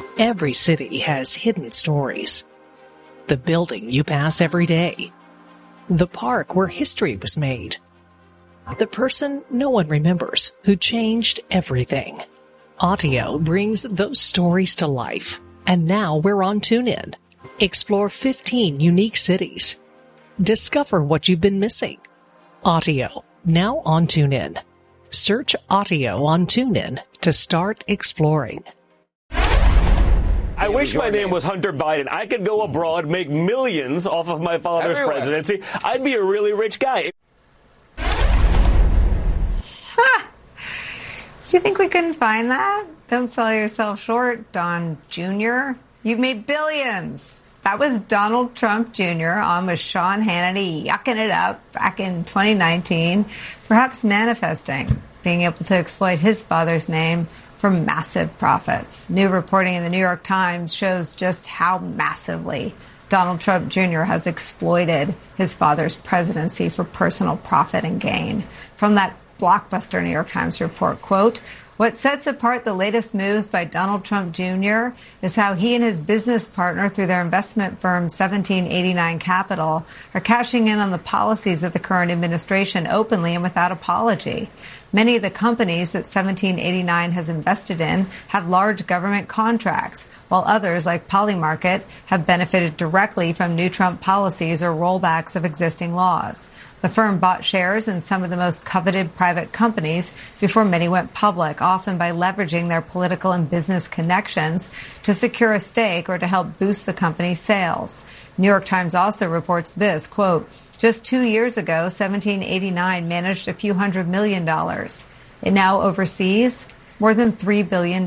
Every city has hidden stories. The building you pass every day. The park where history was made. The person no one remembers who changed everything. Audio brings those stories to life. And now we're on TuneIn. Explore 15 unique cities. Discover what you've been missing. Audio, now on TuneIn. Search Audio on TuneIn to start exploring. I wish my name was Hunter Biden. I could go abroad, make millions off of my father's presidency. I'd be a really rich guy. Do you think we couldn't find that? Don't sell yourself short, Don Jr. You've made billions. That was Donald Trump Jr. on with Sean Hannity yucking it up back in 2019, perhaps manifesting being able to exploit his father's name for massive profits. New reporting in the New York Times shows just how massively Donald Trump Jr. has exploited his father's presidency for personal profit and gain. From that blockbuster New York Times report, quote, "What sets apart the latest moves by Donald Trump Jr. is how he and his business partner, through their investment firm 1789 Capital, are cashing in on the policies of the current administration openly and without apology. Many of the companies that 1789 has invested in have large government contracts, while others, like Polymarket, have benefited directly from new Trump policies or rollbacks of existing laws. The firm bought shares in some of the most coveted private companies before many went public, often by leveraging their political and business connections to secure a stake or to help boost the company's sales." New York Times also reports this, quote, "Just 2 years ago, 1789 managed a few $100 million. It now oversees more than $3 billion.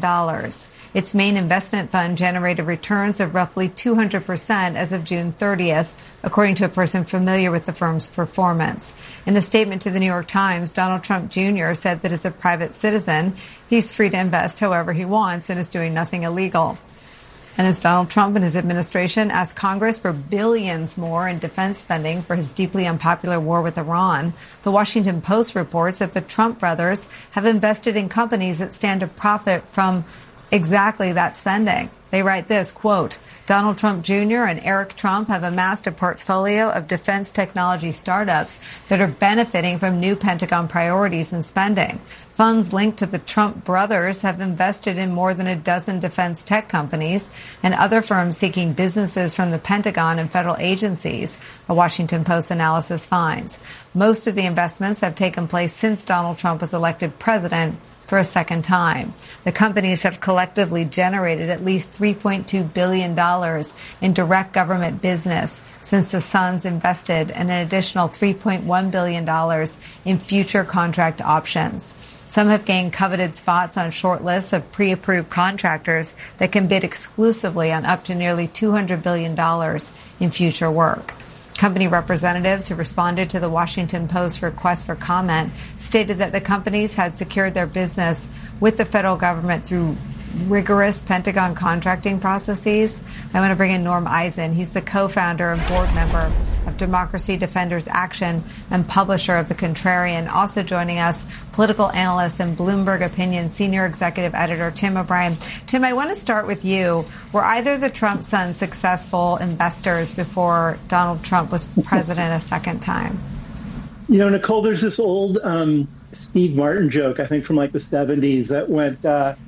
Its main investment fund generated returns of roughly 200% as of June 30th, according to a person familiar with the firm's performance. In the statement to the New York Times, Donald Trump Jr. said that as a private citizen, he's free to invest however he wants and is doing nothing illegal. And as Donald Trump and his administration asked Congress for billions more in defense spending for his deeply unpopular war with Iran, the Washington Post reports that the Trump brothers have invested in companies that stand to profit from exactly that spending. They write this, quote, "Donald Trump Jr. and Eric Trump have amassed a portfolio of defense technology startups that are benefiting from new Pentagon priorities and spending. Funds linked to the Trump brothers have invested in more than a dozen defense tech companies and other firms seeking businesses from the Pentagon and federal agencies," a Washington Post analysis finds. Most of the investments have taken place since Donald Trump was elected president for a second time. The companies have collectively generated at least $3.2 billion in direct government business since the Sons invested in an additional $3.1 billion in future contract options. Some have gained coveted spots on short lists of pre-approved contractors that can bid exclusively on up to nearly $200 billion in future work. Company representatives who responded to the Washington Post's request for comment stated that the companies had secured their business with the federal government through rigorous Pentagon contracting processes. I want to bring in Norm Eisen. He's the co-founder and board member of Democracy Defenders Action and publisher of The Contrarian. Also joining us, political analyst and Bloomberg Opinion senior executive editor Tim O'Brien. Tim, I want to start with you. Were either the Trump sons successful investors before Donald Trump was president a second time? You know, Nicole, there's this old Steve Martin joke, I think from like the 70s, that went,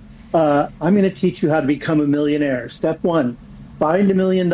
I'm going to teach you how to become a millionaire. Step one, find $1 million.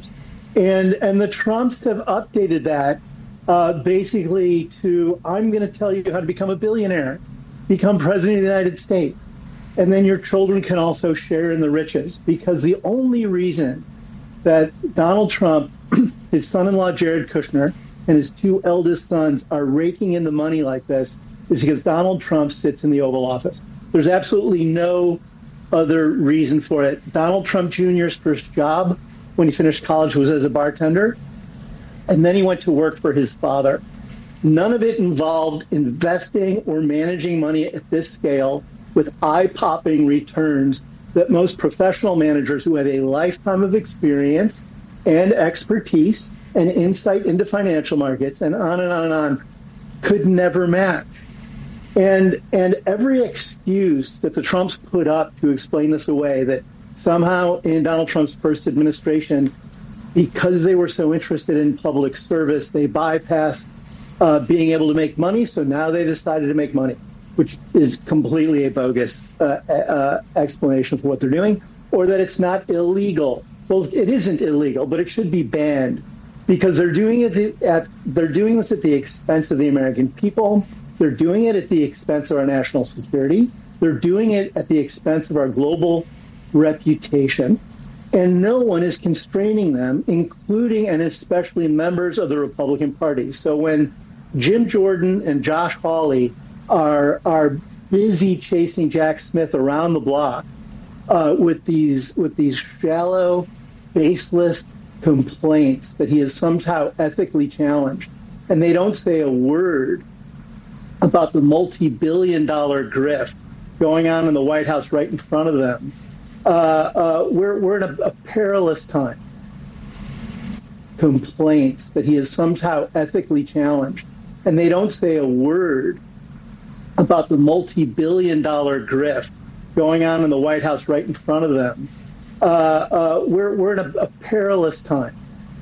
And the Trumps have updated that basically to, I'm going to tell you how to become a billionaire, become president of the United States. And then your children can also share in the riches. Because the only reason that Donald Trump, his son-in-law Jared Kushner, and his two eldest sons are raking in the money like this is because Donald Trump sits in the Oval Office. There's absolutely no other reason for it. Donald Trump Jr.'s first job when he finished college was as a bartender, and then he went to work for his father. None of it involved investing or managing money at this scale with eye-popping returns that most professional managers who have a lifetime of experience and expertise and insight into financial markets and on and on and on could never match. And every excuse that the Trumps put up to explain this away, that somehow in Donald Trump's first administration, because they were so interested in public service, they bypassed being able to make money. So now they decided to make money, which is completely a bogus explanation for what they're doing, or that it's not illegal. Well, it isn't illegal, but it should be banned because they're doing this at the expense of the American people. They're doing it at the expense of our national security. They're doing it at the expense of our global reputation. And no one is constraining them, including and especially members of the Republican Party. So when Jim Jordan and Josh Hawley are busy chasing Jack Smith around the block with these shallow, baseless complaints that he is somehow ethically challenged, and they don't say a word about the multi-billion-dollar grift going on in the White House right in front of them, we're in a perilous time. Complaints that he is somehow ethically challenged, and they don't say a word about the multi-billion-dollar grift going on in the White House right in front of them. We're in a perilous time.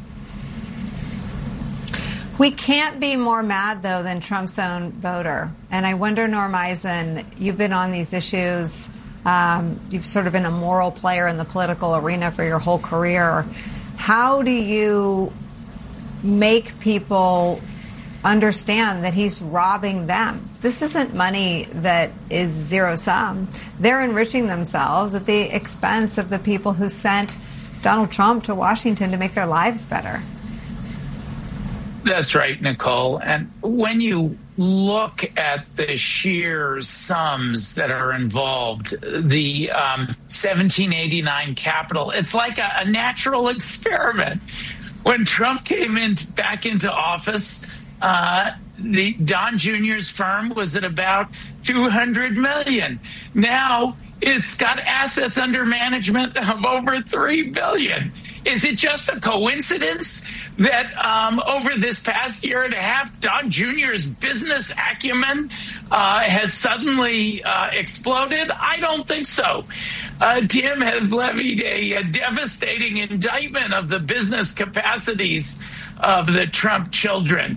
We can't be more mad, though, than Trump's own voter. And I wonder, Norm Eisen, you've been on these issues. You've sort of been a moral player in the political arena for your whole career. How do you make people understand that he's robbing them? This isn't money that is zero sum. They're enriching themselves at the expense of the people who sent Donald Trump to Washington to make their lives better. That's right, Nicole. And when you look at the sheer sums that are involved, the 1789 Capitol, it's like a natural experiment. When Trump came back into office, the Don Jr.'s firm was at about $200 million. Now it's got assets under management of over $3 billion. Is it just a coincidence that over this past year and a half, Don Jr.'s business acumen has suddenly exploded? I don't think so. Tim has levied a devastating indictment of the business capacities of the Trump children.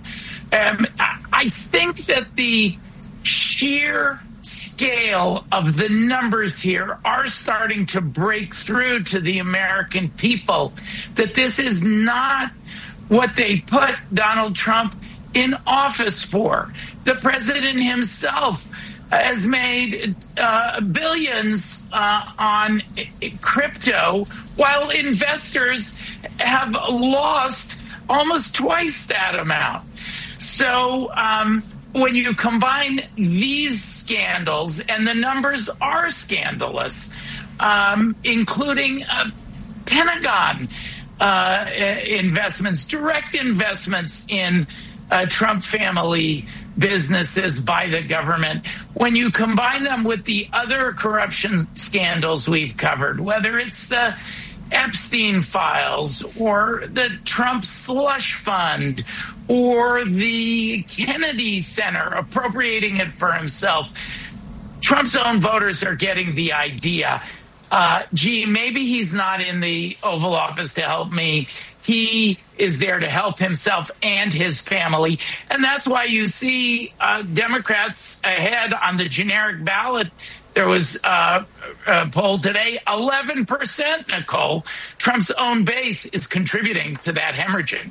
I think that the sheer scale of the numbers here are starting to break through to the American people, that this is not what they put Donald Trump in office for. The president himself has made billions on crypto, while investors have lost almost twice that amount. So when you combine these scandals, and the numbers are scandalous, including Pentagon investments, direct investments in Trump family businesses by the government, when you combine them with the other corruption scandals we've covered, whether it's the Epstein files or the Trump slush fund or the Kennedy Center appropriating it for himself, Trump's own voters are getting the idea. Maybe he's not in the Oval Office to help me. He is there to help himself and his family. And that's why you see Democrats ahead on the generic ballot. There was a poll today, 11%, Nicole. Trump's own base is contributing to that hemorrhaging.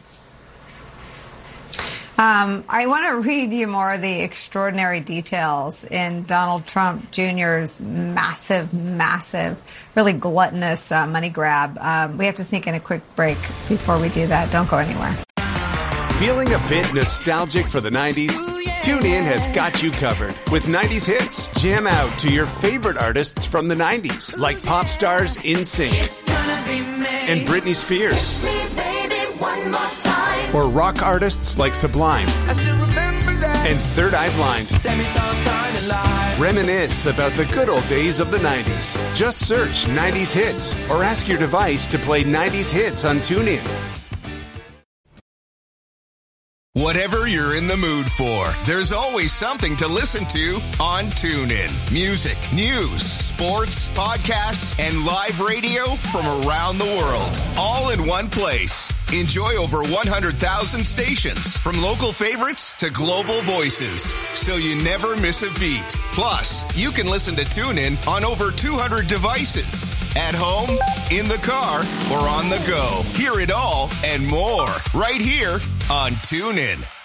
I want to read you more of the extraordinary details in Donald Trump Jr.'s massive, really gluttonous money grab. We have to sneak in a quick break before we do that. Don't go anywhere. Feeling a bit nostalgic for the 90s? Ooh, yeah. TuneIn has got you covered with 90s hits. Jam out to your favorite artists from the 90s, like pop stars NSYNC and Britney Spears. Or rock artists like Sublime and Third Eye Blind. Reminisce about the good old days of the 90s. Just search 90s hits or ask your device to play 90s hits on TuneIn. Whatever you're in the mood for, there's always something to listen to on TuneIn. Music, news, sports, podcasts, and live radio from around the world, all in one place. Enjoy over 100,000 stations, from local favorites to global voices, so you never miss a beat. Plus, you can listen to TuneIn on over 200 devices. At home, in the car, or on the go. Hear it all and more right here on TuneIn.